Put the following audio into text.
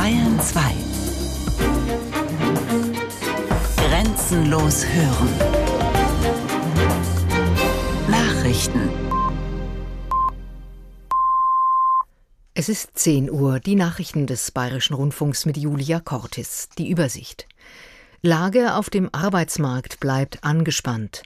Bayern 2. Grenzenlos hören. Nachrichten. Es ist 10 Uhr, die Nachrichten des Bayerischen Rundfunks mit Julia Cortis. Die Übersicht. Lage auf dem Arbeitsmarkt bleibt angespannt.